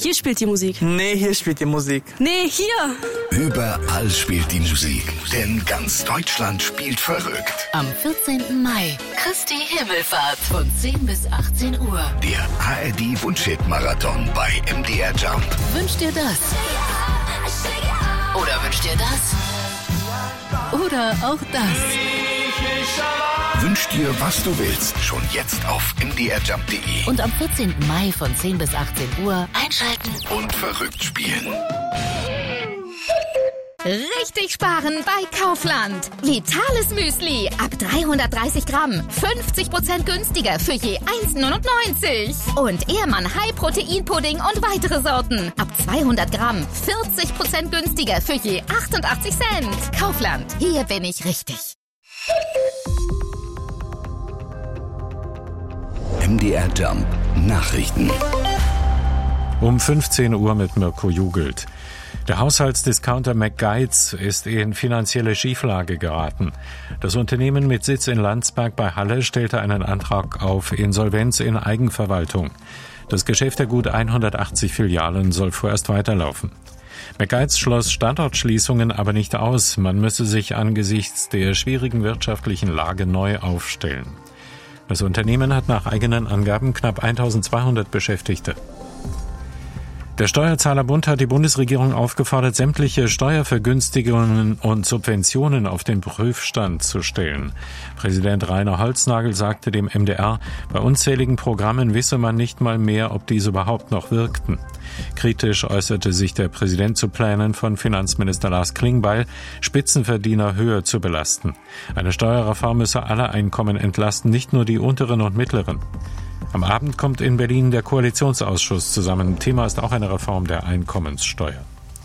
Hier spielt die Musik. Nee, hier spielt die Musik. Nee, hier. Überall spielt die Musik, denn ganz Deutschland spielt verrückt. Am 14. Mai, Christi Himmelfahrt von 10 bis 18 Uhr. Der ARD-Wunschhit-Marathon bei MDR Jump. Wünscht dir das? Oder wünscht dir das? Oder auch das? Wünsch dir, was du willst, schon jetzt auf mdrjump.de. Und am 14. Mai von 10 bis 18 Uhr einschalten Und verrückt spielen. Richtig sparen bei Kaufland. Vitales Müsli ab 330 Gramm. 50% günstiger für je 1,99. Und Ehrmann High Protein Pudding und weitere Sorten. Ab 200 Gramm. 40% günstiger für je 88 Cent. Kaufland. Hier bin ich richtig. MDR Jump Nachrichten. Um 15 Uhr mit Mirko Jugelt. Der Haushaltsdiscounter McGuides ist in finanzielle Schieflage geraten. Das Unternehmen mit Sitz in Landsberg bei Halle stellte einen Antrag auf Insolvenz in Eigenverwaltung. Das Geschäft der gut 180 Filialen soll vorerst weiterlaufen. McGuides schloss Standortschließungen aber nicht aus. Man müsse sich angesichts der schwierigen wirtschaftlichen Lage neu aufstellen. Das Unternehmen hat nach eigenen Angaben knapp 1200 Beschäftigte. Der Steuerzahlerbund hat die Bundesregierung aufgefordert, sämtliche Steuervergünstigungen und Subventionen auf den Prüfstand zu stellen. Präsident Rainer Holznagel sagte dem MDR, bei unzähligen Programmen wisse man nicht mal mehr, ob diese überhaupt noch wirkten. Kritisch äußerte sich der Präsident zu Plänen von Finanzminister Lars Klingbeil, Spitzenverdiener höher zu belasten. Eine Steuerreform müsse alle Einkommen entlasten, nicht nur die unteren und mittleren. Am Abend kommt in Berlin der Koalitionsausschuss zusammen. Thema ist auch eine Reform der Einkommenssteuer.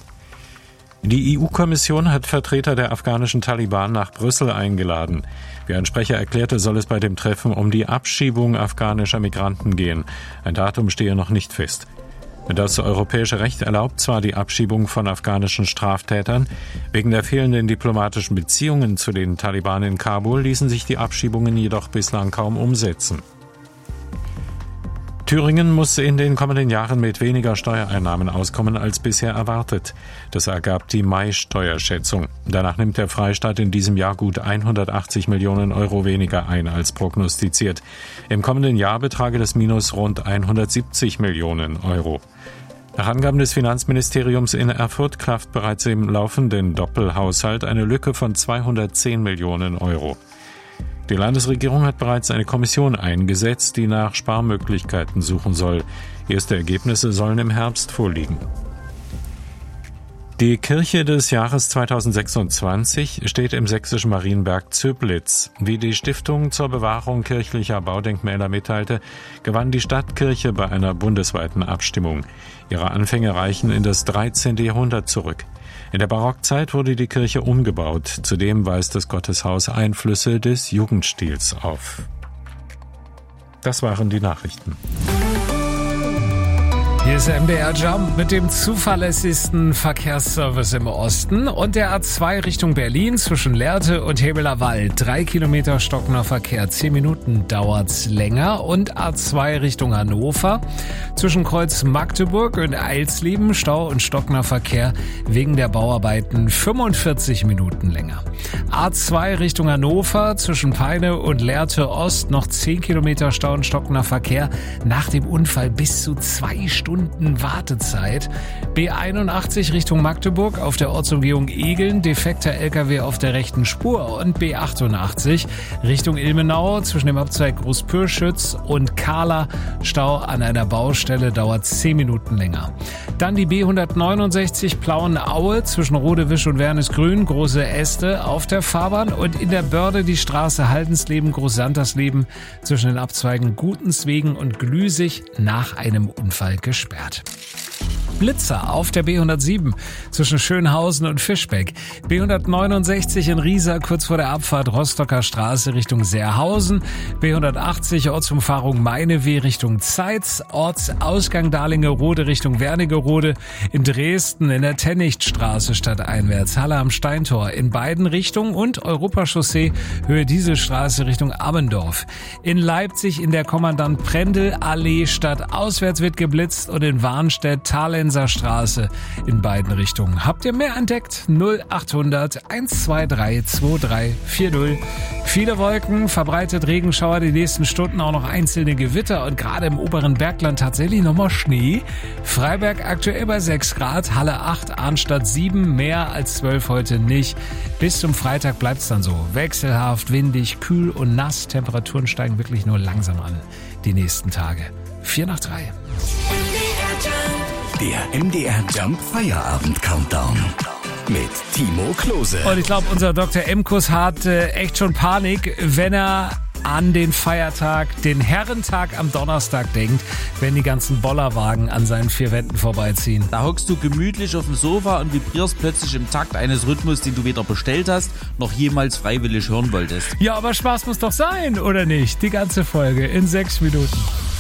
Die EU-Kommission hat Vertreter der afghanischen Taliban nach Brüssel eingeladen. Wie ein Sprecher erklärte, soll es bei dem Treffen um die Abschiebung afghanischer Migranten gehen. Ein Datum stehe noch nicht fest. Das europäische Recht erlaubt zwar die Abschiebung von afghanischen Straftätern. Wegen der fehlenden diplomatischen Beziehungen zu den Taliban in Kabul ließen sich die Abschiebungen jedoch bislang kaum umsetzen. Thüringen muss in den kommenden Jahren mit weniger Steuereinnahmen auskommen als bisher erwartet. Das ergab die Mai-Steuerschätzung. Danach nimmt der Freistaat in diesem Jahr gut 180 Millionen Euro weniger ein als prognostiziert. Im kommenden Jahr betrage das Minus rund 170 Millionen Euro. Nach Angaben des Finanzministeriums in Erfurt klafft bereits im laufenden Doppelhaushalt eine Lücke von 210 Millionen Euro. Die Landesregierung hat bereits eine Kommission eingesetzt, die nach Sparmöglichkeiten suchen soll. Erste Ergebnisse sollen im Herbst vorliegen. Die Kirche des Jahres 2026 steht im sächsischen Marienberg Zöblitz. Wie die Stiftung zur Bewahrung kirchlicher Baudenkmäler mitteilte, gewann die Stadtkirche bei einer bundesweiten Abstimmung. Ihre Anfänge reichen in das 13. Jahrhundert zurück. In der Barockzeit wurde die Kirche umgebaut. Zudem weist das Gotteshaus Einflüsse des Jugendstils auf. Das waren die Nachrichten. Hier ist der MDR Jump mit dem zuverlässigsten Verkehrsservice im Osten und der A2 Richtung Berlin zwischen Lehrte und Hebeler Wald. 3 Kilometer stockender Verkehr, 10 Minuten dauert's länger. Und A2 Richtung Hannover zwischen Kreuz Magdeburg und Eilsleben, Stau und stockender Verkehr wegen der Bauarbeiten 45 Minuten länger. A2 Richtung Hannover zwischen Peine und Lehrte Ost noch 10 Kilometer Stau und stockender Verkehr. Nach dem Unfall bis zu 2 Stunden Wartezeit. B81 Richtung Magdeburg auf der Ortsumgehung Egeln, defekter LKW auf der rechten Spur. Und B88 Richtung Ilmenau zwischen dem Abzweig Großpürschütz und Kahler, Stau an einer Baustelle, dauert 10 Minuten länger. Dann die B169 Plauen-Aue zwischen Rodewisch und Wernesgrün, große Äste auf der Fahrbahn. Und in der Börde die Straße Haldensleben, Großsantersleben zwischen den Abzweigen Gutenswegen und Glüsig nach einem Unfall gesperrt. Blitzer auf der B107 zwischen Schönhausen und Fischbeck. B169 in Riesa kurz vor der Abfahrt Rostocker Straße Richtung Seerhausen. B180 Ortsumfahrung Meineweh Richtung Zeitz. Ortsausgang Dahlingerode Richtung Wernigerode. In Dresden in der Tennichtstraße stadteinwärts. Halle am Steintor in beiden Richtungen und Europachaussee Höhe Dieselstraße Richtung Ammendorf. In Leipzig in der Kommandant Prendel Allee stadtauswärts wird geblitzt und in Warnstedt Thalenser Straße in beiden Richtungen. Habt ihr mehr entdeckt? 0800 123 2340. Viele Wolken, verbreitet Regenschauer, die nächsten Stunden auch noch einzelne Gewitter und gerade im oberen Bergland tatsächlich nochmal Schnee. Freiberg aktuell bei 6 Grad, Halle 8, Arnstadt 7, mehr als 12 heute nicht. Bis zum Freitag bleibt's dann so. Wechselhaft, windig, kühl und nass. Temperaturen steigen wirklich nur langsam an die nächsten Tage. 4 nach 3. Der MDR Jump Feierabend Countdown mit Timo Klose. Und ich glaube, unser Dr. Emkus hat echt schon Panik, wenn er an den Feiertag, den Herrentag am Donnerstag denkt, wenn die ganzen Bollerwagen an seinen 4 Wänden vorbeiziehen. Da hockst du gemütlich auf dem Sofa und vibrierst plötzlich im Takt eines Rhythmus, den du weder bestellt hast, noch jemals freiwillig hören wolltest. Ja, aber Spaß muss doch sein, oder nicht? Die ganze Folge in 6 Minuten.